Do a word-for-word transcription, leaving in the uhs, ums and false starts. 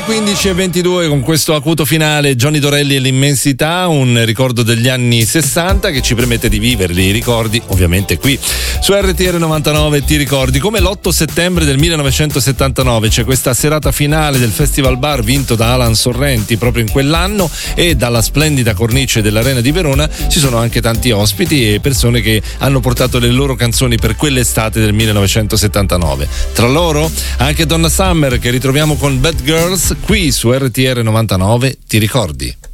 quindici e ventidue con questo acuto finale Johnny Dorelli e l'immensità, un ricordo degli anni sessanta che ci permette di viverli i ricordi ovviamente qui su R T R novantanove. Ti ricordi come l'otto settembre del millenovecentosettantanove c'è questa serata finale del Festival Bar vinto da Alan Sorrenti proprio in quell'anno, e dalla splendida cornice dell'Arena di Verona ci sono anche tanti ospiti e persone che hanno portato le loro canzoni per quell'estate del millenovecentosettantanove. Tra loro anche Donna Summer, che ritroviamo con Bad Girls qui su R T R novantanove. Ti ricordi?